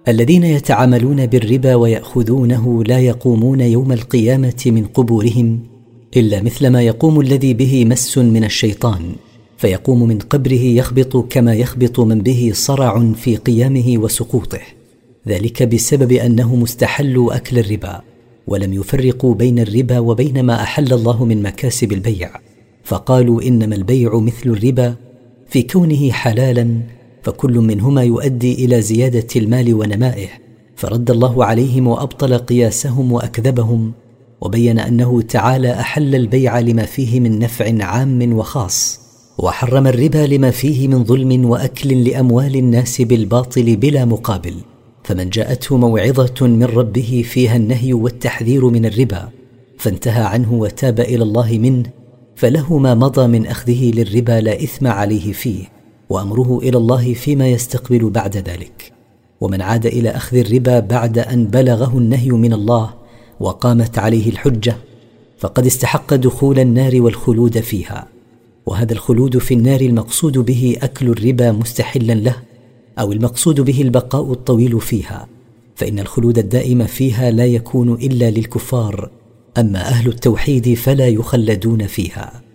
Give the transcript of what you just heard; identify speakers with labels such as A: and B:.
A: الذين يتعاملون بالربا ويأخذونه لا يقومون يوم القيامة من قبورهم إلا مثل ما يقوم الذي به مس من الشيطان، فيقوم من قبره يخبط كما يخبط من به صرع في قيامه وسقوطه، ذلك بسبب أنهم استحلوا أكل الربا ولم يفرقوا بين الربا وبين ما أحل الله من مكاسب البيع، فقالوا إنما البيع مثل الربا في كونه حلالا، فكل منهما يؤدي إلى زيادة المال ونمائه، فرد الله عليهم وأبطل قياسهم وأكذبهم، وبين أنه تعالى أحل البيع لما فيه من نفع عام وخاص، وحرم الربا لما فيه من ظلم وأكل لأموال الناس بالباطل بلا مقابل. فمن جاءته موعظة من ربه فيها النهي والتحذير من الربا فانتهى عنه وتاب إلى الله منه، فله ما مضى من أخذه للربا لا إثم عليه فيه، وأمره إلى الله فيما يستقبل بعد ذلك. ومن عاد إلى أخذ الربا بعد أن بلغه النهي من الله وقامت عليه الحجة فقد استحق دخول النار والخلود فيها، وهذا الخلود في النار المقصود به أكل الربا مستحلا له، أو المقصود به البقاء الطويل فيها، فإن الخلود الدائم فيها لا يكون إلا للكفار، أما أهل التوحيد فلا يخلدون فيها.